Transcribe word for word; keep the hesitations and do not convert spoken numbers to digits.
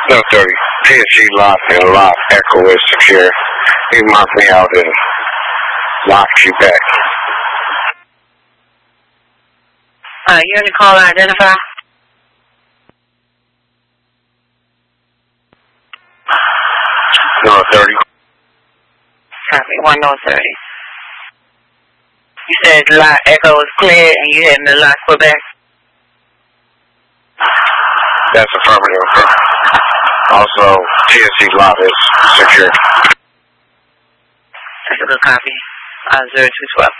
No thirty. T S G lock and lock. Echo is secure. He marked me out and locked you back. Uh, unit call identify. No thirty. Copy. One no thirty. You said lock echo is clear and you had the lock Quebec. That's affirmative. Also, T S C lock is secure. That's a good copy. Uh, zero two twelve.